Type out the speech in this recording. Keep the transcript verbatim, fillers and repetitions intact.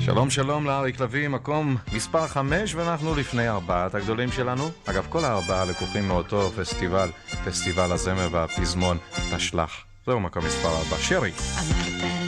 שלום שלום לאריק לוי, מקום מספר חמש, ואנחנו לפני ארבעת הגדולים שלנו. אגב, כל הארבעה לקוחים מאותו פסטיבל, פסטיבל הזמר והפזמון תשלח. זהו מקום מספר ארבע. שרי.